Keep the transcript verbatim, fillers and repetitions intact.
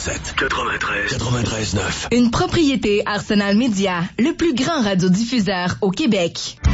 sept, quatre-vingt-treize, quatre-vingt-treize neuf. Une propriété Arsenal Média, le plus grand radiodiffuseur au Québec.